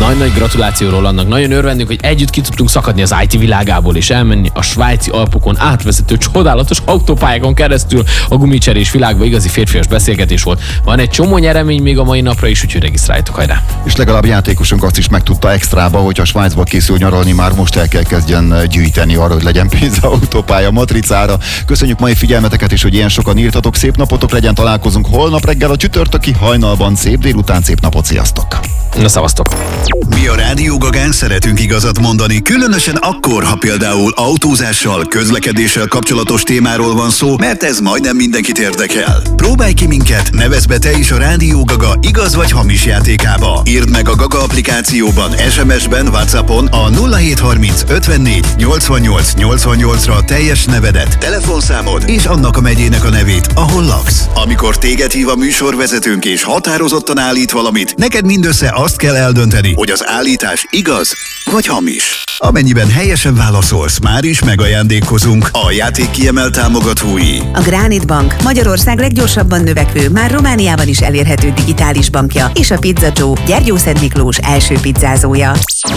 Nagy gratuláció Rolandnak. Nagyon örvendünk, hogy együtt ki tudtunk szakadni az IT világából és elmenni a svájci Alpokon átvezető csodálatos autópályákon keresztül a gumicserés világba. Igazi férfias beszélgetés volt. Van egy csomó nyeremény még a mai napra is, úgyhogy regisztráljatok, hajrá! És legalább játékosunk azt is megtudta extrába, hogy a Svájcba készül nyaralni, már most el kell kezdjen gyűjteni arra, hogy legyen pénz autópálya matricára. Köszönjük mai figyelmeteket, és hogy ilyen sokan írtatok. Szép napotok legyen, találkozunk holnap reggel a csütörtöki hajnalban. Szép délután, szép napot, sziasztok! Na, szavaztok! Mi a Rádió Gagán szeretünk igazat mondani, különösen akkor, ha például autózással, közlekedéssel kapcsolatos témáról van szó, mert ez majdnem mindenkit érdekel. Próbálj ki minket, nevezz be te is a Rádió Gaga igaz vagy hamis játékába. Írd meg a Gaga applikációban, SMS-ben, WhatsAppon a 0730 54 88 88-ra teljes nevedet, telefonszámod és annak a megyének a nevét, ahol laksz. Amikor téged hív a műsorvezetőnk és határozottan állít valamit, neked mindössze azt kell eldönteni, hogy az állítás igaz vagy hamis. Amennyiben helyesen válaszolsz, már is megajándékozunk. A játék kiemelt támogatói: a Granit Bank, Magyarország leggyorsabban növekvő, már Romániában is elérhető digitális bankja, és a Pizza Joe, Gyergyószent Miklós első pizzázója.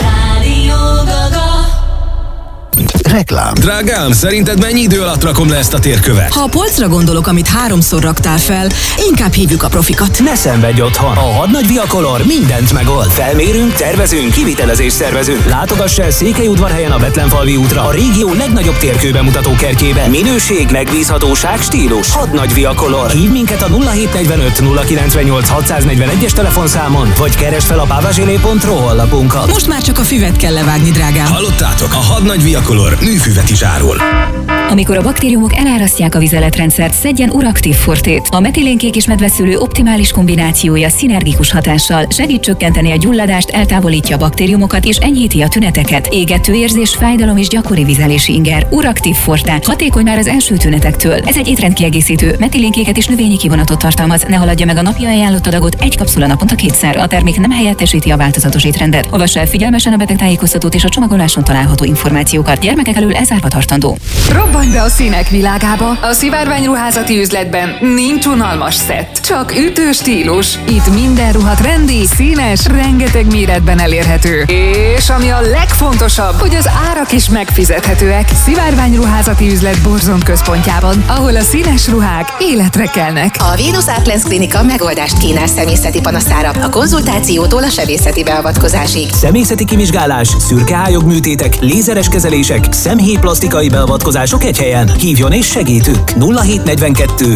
Reklám. Drágám, szerinted mennyi idő alatt rakom le ezt a térkövet? Ha a polcra gondolok, amit 3-szor raktál fel, inkább hívjuk a profikat. Ne szenvedj otthon! A Hadnagy Viacolor mindent megold. Felmérünk, tervezünk, kivitelezést szervezünk. Látogass el Székelyudvarhelyen a Betlenfalvi útra, a régió legnagyobb térkőbemutató kertjébe. Minőség, megbízhatóság, stílus. Hadnagy Viacolor. Hív minket a 0745 098 641-es telefonszámon, vagy keresd fel a pavagélé.ro honlapunkat. Most már csak a füvet kell levágni, drágám. Hallottátok? A Hadnagy Viacolor műfüvet is árul. Amikor a baktériumok elárasztják a vizeletrendszert, szedjen Uraktív Fortét. A metilénkék és medveszülő optimális kombinációja szinergikus hatással segít csökkenteni a gyulladást, eltávolítja a baktériumokat és enyhíti a tüneteket. Égető érzés, fájdalom és gyakori vizelési inger. Uraktív Forte. Hatékony már az első tünetektől. Ez egy étrendkiegészítő, metilénkéket és növényi kivonatot tartalmaz. Ne haladja meg a napi ajánlott adagot, egy kapszula naponta 2-szer. A termék nem helyettesíti a változatos étrendet. Olvassa el figyelmesen a betegtájékoztatót és a csomagoláson található információkat. Gyermekek elől elzárva tartandó. Robbanj be a színek világába! A szivárványruházati üzletben nincs unalmas szett, csak ütő stílus. Itt minden ruha trendi, színes, rengeteg méretben elérhető. És ami a legfontosabb, hogy az árak is megfizethetőek. Szivárványruházati üzlet Borzon központjában, ahol a színes ruhák életre kelnek. A Venus Art Lens Klinika megoldást kínál szemészeti panaszára, a konzultációtól a sebészeti beavatkozásig. Szemészeti kivizsgálás, szürke-ályogműtétek, lézeres kezelések, szemhéjplasztikai beavatkozások egy helyen. Hívjon és segítünk! 0742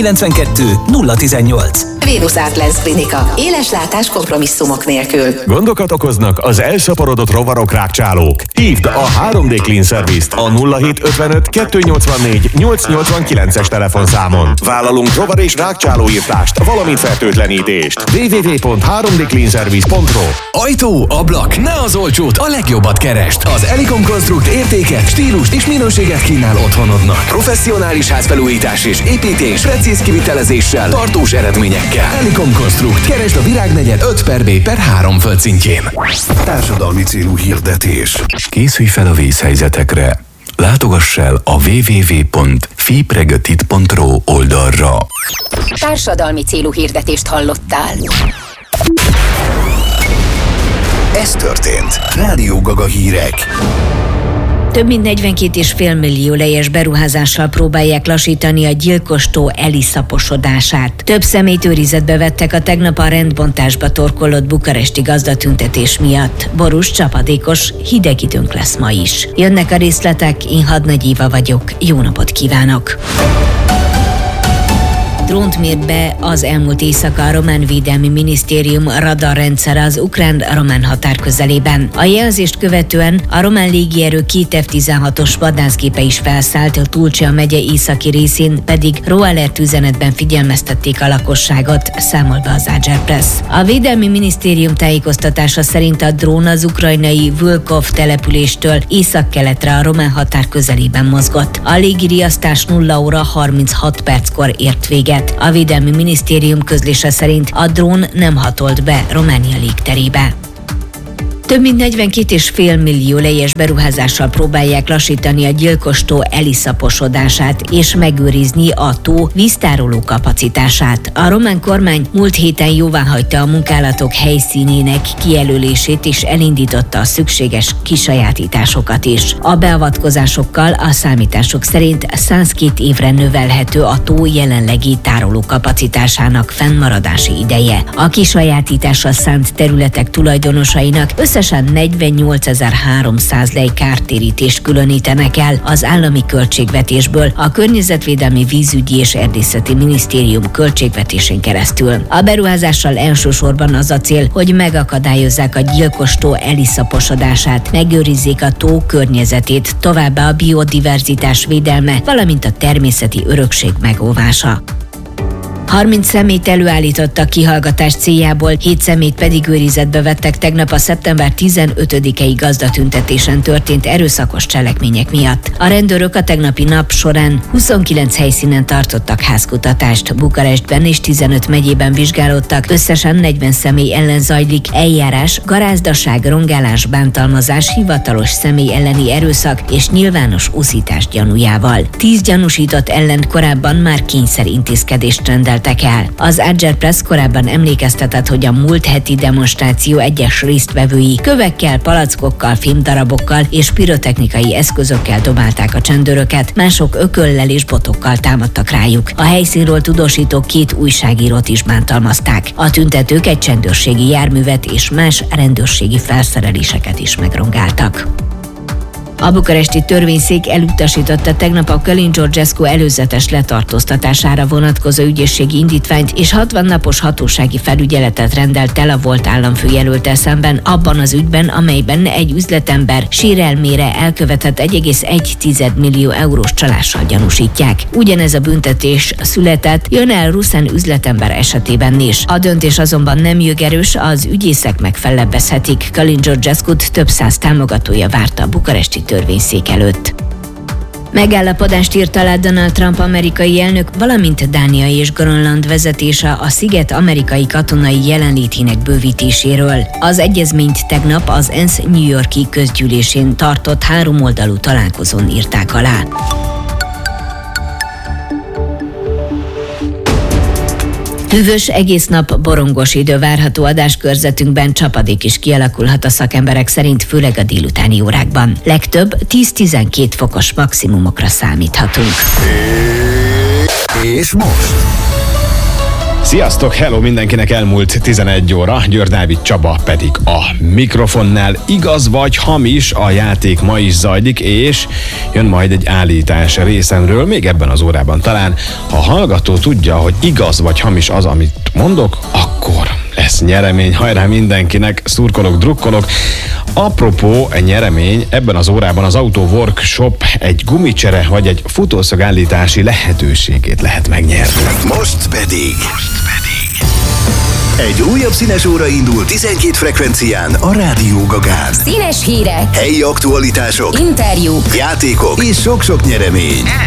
492 018. Venus Art Lens Klinika. Éles látás kompromisszumok nélkül. Gondokat okoznak az elszaporodott rovarok, rákcsálók. Hívd a 3D Clean Service-t a 0755 284 889-es telefonszámon. Vállalunk rovar- és rákcsálóírtást, valamint fertőtlenítést. www.3dcleanservice.ro. Ajtó, ablak, ne az olcsót, a legjobbat kerest. Az Elikon Konstrukt értéket, stílust és minőséget kínál otthonodnak. Professzionális házfelújítás és építés, precíz kivitelezéssel, tartós eredményekkel. Elikon Konstrukt. Keresd a Virágnegyed 5/B/3 földszintjén. Társadalmi célú hirdetés. Készülj fel a vészhelyzetekre. Látogass el a www.fipregatit.ro oldalra. Társadalmi célú hirdetést hallottál. Ez történt. Rádió Gaga hírek. Több mint 42,5 millió lejes beruházással próbálják lassítani a gyilkostó eliszaposodását. Több személyt őrizetbe vettek a tegnap a rendbontásba torkollott bukaresti gazdatüntetés miatt. Borús, csapadékos, hideg időnk lesz ma is. Jönnek a részletek, én Hadnagy Éva vagyok. Jó napot kívánok! Drónt mért be az elmúlt éjszaka a román védelmi minisztérium radarrendszere az ukrán-román határ közelében. A jelzést követően a román légierő 2 F-16-os vadászgépe is felszállt, a Tulcea megye északi részén pedig RoAlert üzenetben figyelmeztették a lakosságot, számol be az Agerpress. A védelmi minisztérium tájékoztatása szerint a drón az ukrajnai Vulkov településtől északkeletre a román határ közelében mozgott. A légiriasztás 0 óra 36 perckor ért véget. A Védelmi Minisztérium közlése szerint a drón nem hatolt be Románia légterébe. Több mint 42,5 millió lejes beruházással próbálják lassítani a gyilkos tó eliszaposodását és megőrizni a tó víztároló kapacitását. A román kormány múlt héten jóváhagyta a munkálatok helyszínének kijelölését és elindította a szükséges kisajátításokat is. A beavatkozásokkal a számítások szerint 102 évre növelhető a tó jelenlegi tároló kapacitásának fennmaradási ideje. A kisajátításra szánt területek tulajdonosainak összesen 48.300 lej kártérítést különítenek el az állami költségvetésből a Környezetvédelmi, Vízügyi és Erdészeti Minisztérium költségvetésén keresztül. A beruházással elsősorban az a cél, hogy megakadályozzák a gyilkos tó eliszaposodását, megőrizzék a tó környezetét, továbbá a biodiverzitás védelme, valamint a természeti örökség megóvása. 30 személyt előállítottak kihallgatás céljából, 7 személyt pedig őrizetbe vettek tegnap a szeptember 15-i gazdatüntetésen történt erőszakos cselekmények miatt. A rendőrök a tegnapi nap során 29 helyszínen tartottak házkutatást. Bukarestben és 15 megyében vizsgálódtak, összesen 40 személy ellen zajlik eljárás, garázdaság, rongálás, bántalmazás, hivatalos személy elleni erőszak és nyilvános uszítás gyanújával. 10 gyanúsított ellen korábban már kényszerintézkedést rendeltek el. Az Agger Press korábban emlékeztetett, hogy a múlt heti demonstráció egyes résztvevői kövekkel, palackokkal, filmdarabokkal és pirotechnikai eszközökkel dobálták a csendőröket, mások ököllel és botokkal támadtak rájuk. A helyszínről tudósító 2 újságírót is bántalmazták. A tüntetők egy csendőrségi járművet és más rendőrségi felszereléseket is megrongáltak. A bukaresti törvényszék elutasította tegnap a Călin Georgescu előzetes letartóztatására vonatkozó ügyészségi indítványt, és 60 napos hatósági felügyeletet rendelt el a volt államfőjelölttel szemben abban az ügyben, amelyben egy üzletember sérelmére elkövetett 1,1 millió eurós csalással gyanúsítják. Ugyanez a büntetés született Ionel Rusen üzletember esetében is. A döntés azonban nem jogerős, az ügyészek megfellebbezhetik. Călin Georgescut több száz támogatója várta a bukaresti törvényszék előtt. Megállapodást írt alá Donald Trump amerikai elnök, valamint Dánia és Grönland vezetése a sziget amerikai katonai jelenlétének bővítéséről. Az egyezményt tegnap az ENSZ New York-i közgyűlésén tartott 3-oldalú találkozón írták alá. Hűvös, egész nap borongos idő várható, adáskörzetünkben csapadék is kialakulhat a szakemberek szerint, főleg a délutáni órákban. Legtöbb 10-12 fokos maximumokra számíthatunk. És most? Sziasztok, hello mindenkinek, elmúlt 11 óra, Győr Dávid Csaba pedig a mikrofonnál. Igaz vagy hamis, a játék ma is zajlik, és jön majd egy állítás részemről, még ebben az órában talán. Ha a hallgató tudja, hogy igaz vagy hamis az, amit mondok, akkor lesz nyeremény. Hajrá mindenkinek, szurkolok, drukkolok. Apropó nyeremény, ebben az órában az Auto Workshop egy gumicsere vagy egy futószög állítási lehetőségét lehet megnyerni. Most pedig egy újabb színes óra indul 12 frekvencián a Rádió Gagán. Színes hírek, helyi aktualitások, interjúk, játékok és sok-sok nyeremény.